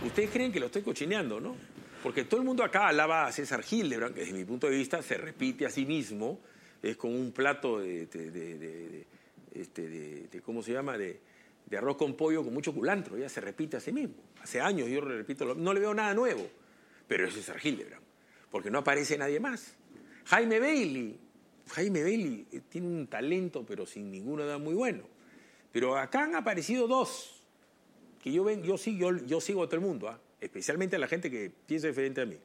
Ustedes creen que lo estoy cochineando, ¿no? Porque todo el mundo acá alaba a César Hildebrand, que desde mi punto de vista se repite a sí mismo, es como un plato de ¿cómo se llama? De arroz con pollo con mucho culantro, ya se repite a sí mismo. Hace años yo le repito, no le veo nada nuevo, pero es César Hildebrand, porque no aparece nadie más. Jaime Bailey tiene un talento, pero sin ninguna edad muy bueno. Pero acá han aparecido dos, que yo sigo a todo el mundo, especialmente a la gente que piensa diferente a mí.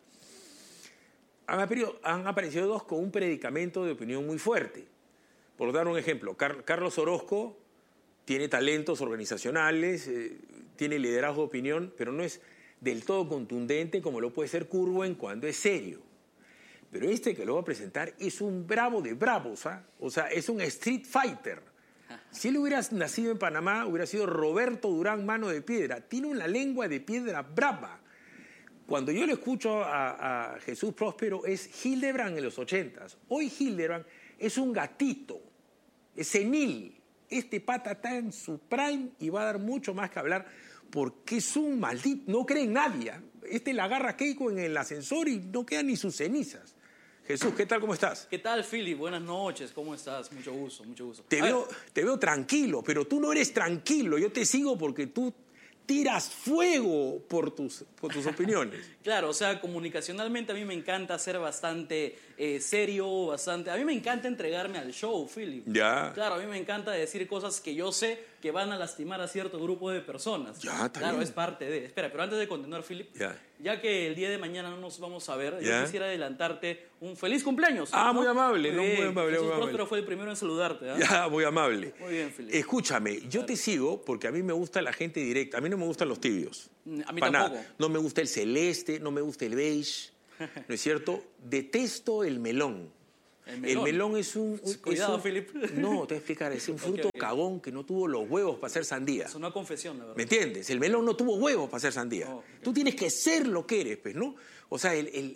Han aparecido dos con un predicamento de opinión muy fuerte. Por dar un ejemplo, Carlos Orozco tiene talentos organizacionales, tiene liderazgo de opinión, pero no es del todo contundente como lo puede ser Curwen cuando es serio. Pero este que lo voy a presentar es un bravo de bravos, ¿ah? O sea, es un street fighter. Si él hubiera nacido en Panamá, hubiera sido Roberto Durán Mano de Piedra. Tiene una lengua de piedra brava. Cuando yo le escucho a Jesús Próspero, es Hildebrand en los 80s. Hoy Hildebrand es un gatito, es senil. Este pata está en su prime y va a dar mucho más que hablar porque es un maldito, no cree en nadie. Este le agarra a Keiko en el ascensor y no quedan ni sus cenizas. Jesús, ¿qué tal? ¿Cómo estás? ¿Qué tal, Philip? Buenas noches, ¿cómo estás? Mucho gusto, mucho gusto. Te veo tranquilo, pero tú no eres tranquilo. Yo te sigo porque tú tiras fuego por tus opiniones. Claro, o sea, comunicacionalmente a mí me encanta ser bastante serio, bastante... A mí me encanta entregarme al show, Philip. Ya. Claro, a mí me encanta decir cosas que yo sé que van a lastimar a cierto grupo de personas. Ya, está claro, bien. es parte de... Espera, pero antes de continuar, Philip, ya que el día de mañana no nos vamos a ver, yo quisiera adelantarte un feliz cumpleaños. Ah, ¿no? Muy amable. Muy amable. Jesús Próspero fue el primero en saludarte. Ya, muy amable. Muy bien, Philip. Escúchame, yo te sigo porque a mí me gusta la gente directa. A mí no me gustan los tibios. A mí para tampoco. Nada. No me gusta el celeste, no me gusta el beige, ¿no es cierto? Detesto el melón. El melón es un... Cuidado, Philip. No, te voy a explicar. Es un fruto cagón que no tuvo los huevos para hacer sandía. Es una confesión, la verdad. ¿Me entiendes? El melón no tuvo huevos para hacer sandía. Oh, okay. Tú tienes que ser lo que eres, pues, ¿no? O sea,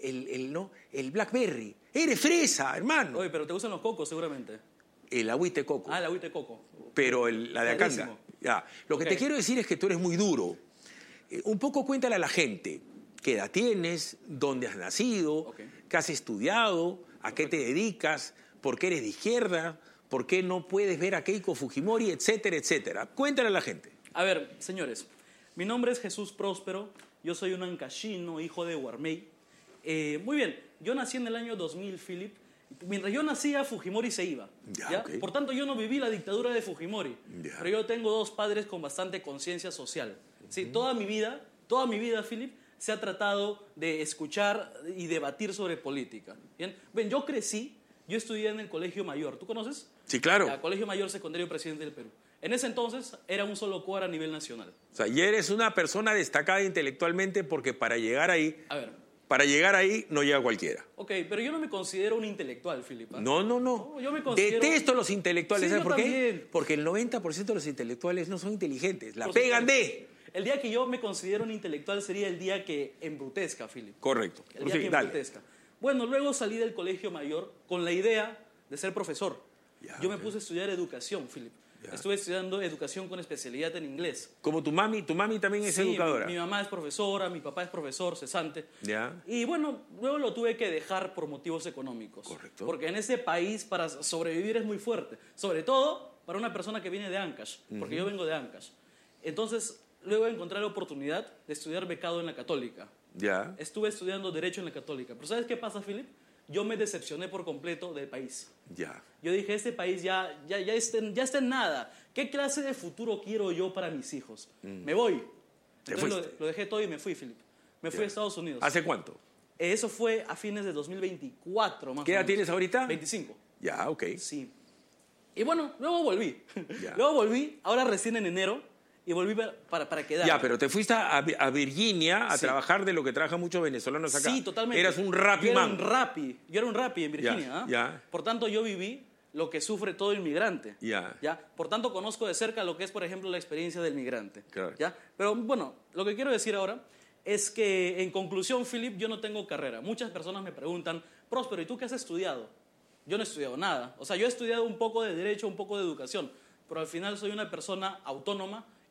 el blackberry. Eres fresa, hermano. Oye, pero te gustan los cocos, seguramente. El agüite de coco. Ah, el agüite de coco. Pero la de acá. Ya. Lo que te quiero decir es que tú eres muy duro. Un poco cuéntale a la gente qué edad tienes, dónde has nacido, qué has estudiado, a qué te dedicas, por qué eres de izquierda, por qué no puedes ver a Keiko Fujimori, etcétera, etcétera. Cuéntale a la gente. A ver, señores, mi nombre es Jesús Próspero, yo soy un ancashino, hijo de Guarmey. Muy bien, yo nací en el año 2000, Philip. Mientras yo nacía, Fujimori se iba. ¿Ya? Okay. Por tanto, yo no viví la dictadura de Fujimori. Pero yo tengo dos padres con bastante conciencia social. Sí, toda mi vida, Philip, se ha tratado de escuchar y debatir sobre política. ¿Bien? Ven, yo estudié en el Colegio Mayor. ¿Tú conoces? Sí, claro. El Colegio Mayor Secundario Presidente del Perú. En ese entonces era un solo COAR a nivel nacional. O sea, y eres una persona destacada intelectualmente porque para llegar ahí... A ver... Para llegar ahí no llega cualquiera. Ok, pero yo no me considero un intelectual, Filipa. No. Yo me considero... Detesto los intelectuales. Sí, ¿Sabes por también. qué? Porque el 90% de los intelectuales no son inteligentes. La pegan de... El día que yo me considero un intelectual sería el día que embrutezca, Philip. Correcto. El día que embrutezca. Bueno, luego salí del Colegio Mayor con la idea de ser profesor. Yo me puse a estudiar educación, Philip. Estuve estudiando educación con especialidad en inglés. Como tu mami también es educadora. Mi mamá es profesora, mi papá es profesor, cesante. Ya. Y bueno, luego lo tuve que dejar por motivos económicos. Correcto. Porque en ese país para sobrevivir es muy fuerte. Sobre todo para una persona que viene de Ancash, porque yo vengo de Ancash. Entonces, luego encontré la oportunidad de estudiar becado en la Católica. Ya. Estuve estudiando Derecho en la Católica. Pero ¿sabes qué pasa, Philip? Yo me decepcioné por completo del país. Ya. Yo dije, este país ya está en nada. ¿Qué clase de futuro quiero yo para mis hijos? Me voy. Entonces lo dejé todo y me fui, Philip. Me fui a Estados Unidos. ¿Hace cuánto? Eso fue a fines de 2024, más o menos. ¿Qué edad tienes ahorita? 25. Ya, ok. Sí. Y bueno, luego volví. Ya. Luego volví, ahora recién en enero, y volví para quedar. Ya, pero te fuiste a Virginia a trabajar de lo que trabajan muchos venezolanos acá. Sí, totalmente. Eras un rapi man. Yo era un rapi en Virginia. Ya. Por tanto, yo viví lo que sufre todo inmigrante. Ya. Por tanto, conozco de cerca lo que es, por ejemplo, la experiencia del migrante. Claro. ¿Ya? Pero bueno, lo que quiero decir ahora es que, en conclusión, Philip, yo no tengo carrera. Muchas personas me preguntan, Próspero, ¿y tú qué has estudiado? Yo no he estudiado nada. O sea, yo he estudiado un poco de Derecho, un poco de Educación, pero al final soy una persona autónoma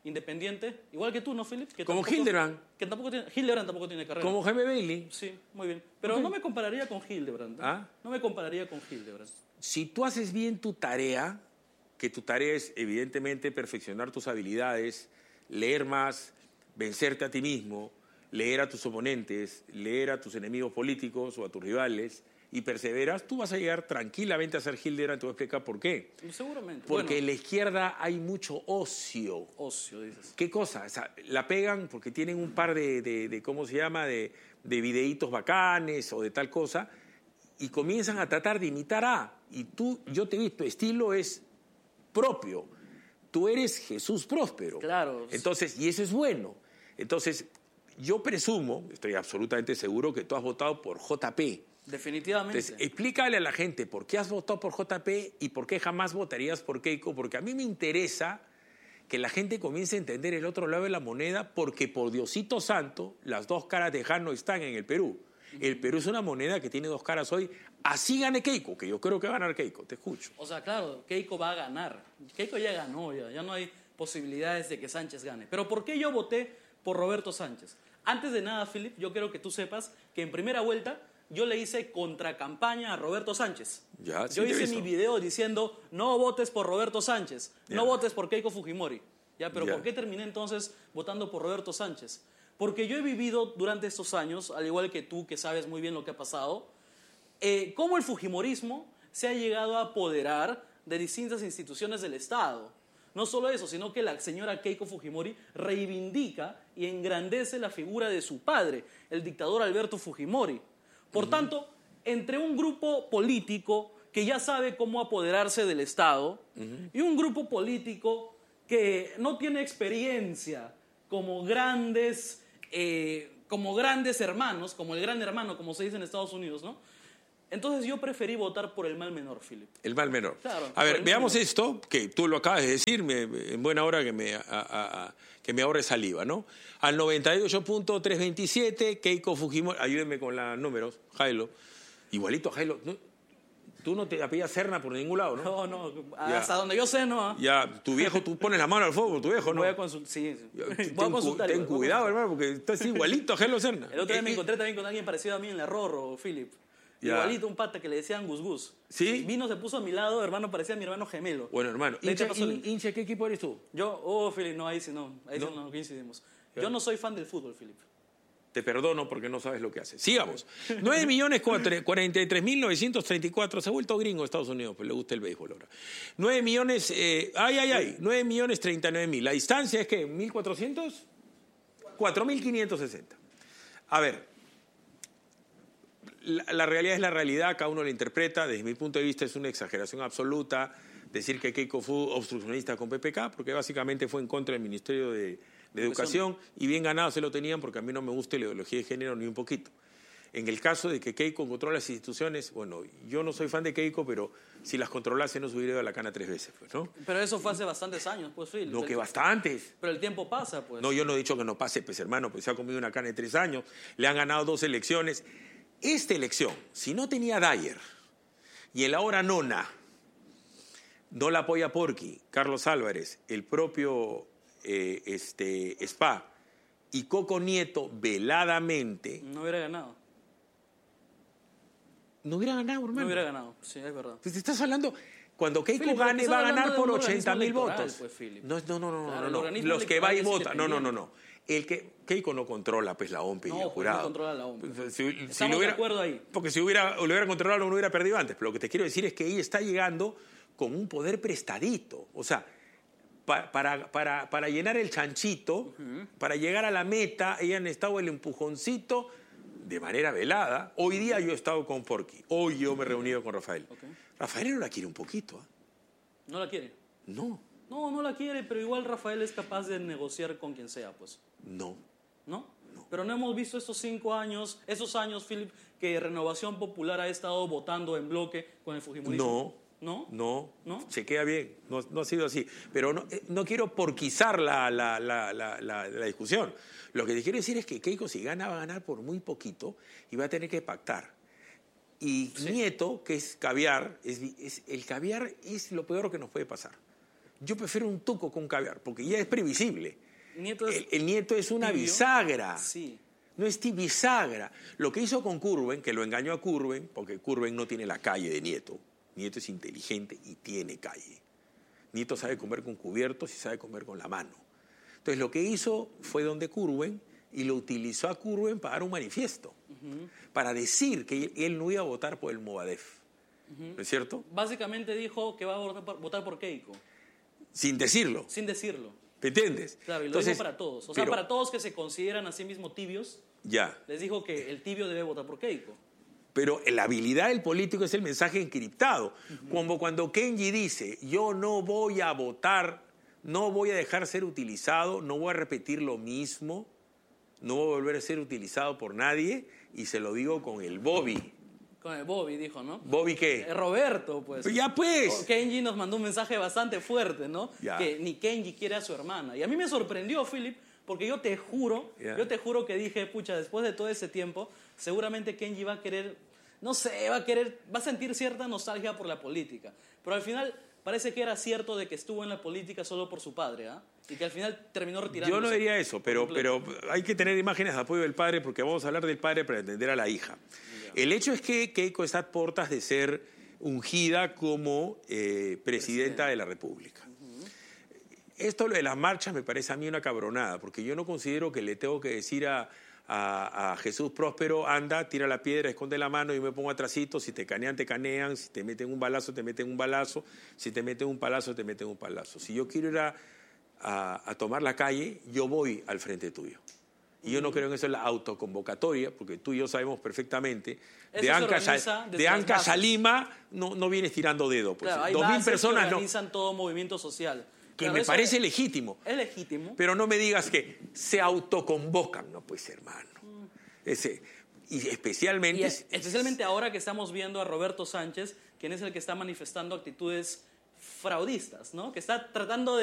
independiente, igual que tú, ¿no, Philip? Que Como Hildebrand. Hildebrand tampoco tiene carrera. Como Jaime Bailey. Sí, muy bien. Pero no me compararía con Hildebrand. ¿Ah? No me compararía con Hildebrand. Si tú haces bien tu tarea, que tu tarea es evidentemente perfeccionar tus habilidades, leer más, vencerte a ti mismo, leer a tus oponentes, leer a tus enemigos políticos o a tus rivales, y perseveras, tú vas a llegar tranquilamente a ser Hildebrand. Te voy a explicar por qué. Seguramente. Porque en la izquierda hay mucho ocio. Ocio, dices. ¿Qué cosa? O sea, la pegan porque tienen un par de ¿cómo se llama?, de videitos bacanes o de tal cosa, y comienzan a tratar de imitar a. Y yo te he visto, tu estilo es propio. Tú eres Jesús Próspero. Claro. Entonces, y eso es bueno. Entonces, yo presumo, estoy absolutamente seguro, que tú has votado por JP. Definitivamente. Entonces, explícale a la gente por qué has votado por JP y por qué jamás votarías por Keiko, porque a mí me interesa que la gente comience a entender el otro lado de la moneda, porque por Diosito Santo, las dos caras de Jano están en el Perú. El Perú es una moneda que tiene dos caras hoy. Así gane Keiko, que yo creo que va a ganar Keiko, te escucho. O sea, claro, Keiko va a ganar. Keiko ya ganó, ya no hay posibilidades de que Sánchez gane. Pero ¿por qué yo voté por Roberto Sánchez? Antes de nada, Philip, yo quiero que tú sepas que en primera vuelta yo le hice contracampaña a Roberto Sánchez. Ya, sí, yo hice mi video diciendo, no votes por Roberto Sánchez, no votes por Keiko Fujimori. Ya, pero ¿por qué terminé entonces votando por Roberto Sánchez? Porque yo he vivido durante estos años, al igual que tú, que sabes muy bien lo que ha pasado, cómo el fujimorismo se ha llegado a apoderar de distintas instituciones del Estado. No solo eso, sino que la señora Keiko Fujimori reivindica y engrandece la figura de su padre, el dictador Alberto Fujimori. Por tanto, entre un grupo político que ya sabe cómo apoderarse del Estado y un grupo político que no tiene experiencia como grandes hermanos, como el gran hermano, como se dice en Estados Unidos, ¿no? Entonces yo preferí votar por el mal menor, Philip. El mal menor. Claro, a ver, veamos esto, que tú lo acabas de decir, en buena hora que me ahorre saliva, ¿no? Al 98.327, Keiko Fujimori, ayúdenme con los números, Jailo, igualito a Jailo, ¿no? Tú no te apellidas Serna por ningún lado, ¿no? No, hasta donde yo sé, ¿no? Ya, tu viejo, tú pones la mano al fuego, tu viejo, ¿no? Voy a consultar, sí. Voy a consultar. Ten cuidado, hermano, porque estás igualito a Jailo Serna. El otro día me encontré también con alguien parecido a mí en la Rorro, Philip. Ya. Igualito un pata que le decían Gus Gus. ¿Sí? Vino, se puso a mi lado, hermano, parecía mi hermano gemelo. Bueno, hermano, hincha, ¿qué equipo eres tú? Yo, Philip, no, ahí sí no coincidimos. Yo no soy fan del fútbol, Philip. Te perdono porque no sabes lo que haces. Sigamos. 9.043.934. Se ha vuelto gringo Estados Unidos, pues le gusta el béisbol ahora. 9 millones... 9.039.000. La distancia es que 1.400... 4.560. A ver, la realidad es la realidad, cada uno la interpreta. Desde mi punto de vista es una exageración absoluta decir que Keiko fue obstruccionista con PPK, porque básicamente fue en contra del Ministerio de Educación, y bien ganado se lo tenían, porque a mí no me gusta la ideología de género ni un poquito. En el caso de que Keiko controla las instituciones, bueno, yo no soy fan de Keiko, pero si las controlase no se hubiera ido a la cana 3 veces, pues, ¿no? Pero eso fue hace bastantes años, pues, Phil. No, que bastantes. Pero el tiempo pasa, pues. No, yo no he dicho que no pase, pues, hermano, pues se ha comido una cana de 3 años, le han ganado 2 elecciones. Esta elección, si no tenía Dyer y el ahora nona, no la apoya Porqui, Carlos Álvarez, el propio Spa y Coco Nieto veladamente... No hubiera ganado. No hubiera ganado, hermano. No hubiera ganado, sí, es verdad. Pues te estás hablando... Cuando Keiko Philip, gane, va a ganar por 80.000 votos. Pues, Philip. No. Claro, Los que va y es vota. No. El que Keiko no controla, pues, la OMP y el jurado. No controla la OMP. Estamos de acuerdo ahí. Porque si lo hubiera controlado, no hubiera perdido antes. Pero lo que te quiero decir es que ella está llegando con un poder prestadito. O sea, para llenar el chanchito, para llegar a la meta, ella ha necesitado el empujoncito de manera velada. Hoy día yo he estado con Porqui. Hoy yo me he reunido con Rafael. Okay. Rafael no la quiere un poquito. ¿No la quiere? No. No la quiere, pero igual Rafael es capaz de negociar con quien sea, pues. No. ¿No? Pero no hemos visto esos años, Philip, que Renovación Popular ha estado votando en bloque con el fujimorismo. No. Se queda bien. No ha sido así. Pero no quiero porquizar la discusión. Lo que te quiero decir es que Keiko, si gana, va a ganar por muy poquito y va a tener que pactar. Y sí. Nieto, que es caviar, el caviar es lo peor que nos puede pasar. Yo prefiero un tuco con caviar, porque ya es previsible. Nieto es El Nieto es una tibio. bisagra. Sí. No es bisagra. Lo que hizo con Curwen, que lo engañó a Curwen, porque Curwen no tiene la calle de Nieto. Nieto es inteligente y tiene calle. Nieto sabe comer con cubiertos y sabe comer con la mano. Entonces lo que hizo fue donde Curwen y lo utilizó a Curwen para dar un manifiesto, para decir que él no iba a votar por el Movadef. ¿No es cierto? Básicamente dijo que va a votar por Keiko, Sin decirlo. sin decirlo. ¿Me entiendes? Claro, y lo Entonces, dijo para todos. O sea, pero- para todos que se consideran a sí mismos tibios, Ya. les dijo que el tibio debe votar por Keiko. Pero la habilidad del político es el mensaje encriptado. Como cuando Kenji dice, yo no voy a votar, no voy a dejar ser utilizado, no voy a repetir lo mismo, no voy a volver a ser utilizado por nadie, y se lo digo con el Bobby. Con el Bobby dijo, ¿no? ¿Bobby qué? Roberto, pues. Ya pues. Kenji nos mandó un mensaje bastante fuerte, ¿no? Ya. Que ni Kenji quiere a su hermana. Y a mí me sorprendió, Philip, porque yo te juro que dije, pucha, después de todo ese tiempo, seguramente Kenji va a querer, no sé, va a sentir cierta nostalgia por la política. Pero al final parece que era cierto de que estuvo en la política solo por su padre, ¿ah? Y que al final terminó retirándose. Yo no diría eso, pero hay que tener imágenes de apoyo del padre, porque vamos a hablar del padre para entender a la hija. El hecho es que Keiko está a puertas de ser ungida como presidenta de la República. Esto lo de las marchas me parece a mí una cabronada, porque yo no considero que le tengo que decir a Jesús Próspero, anda, tira la piedra, esconde la mano y me pongo atrasito, si te canean, te canean, si te meten un balazo, te meten un balazo, si te meten un palazo, te meten un palazo. Si yo quiero ir a tomar la calle, yo voy al frente tuyo. Y yo no creo en eso, en la autoconvocatoria, porque tú y yo sabemos perfectamente, de Ancash a Lima no vienes tirando dedo. Pues. Claro, hay 2.000 personas que no. organizan todo movimiento social. Que Claro, me eso parece legítimo. Es legítimo. Pero no me digas que se autoconvocan. No, pues, hermano. Y especialmente... Y especialmente ahora que estamos viendo a Roberto Sánchez, quien es el que está manifestando actitudes fraudistas, ¿no? Que está tratando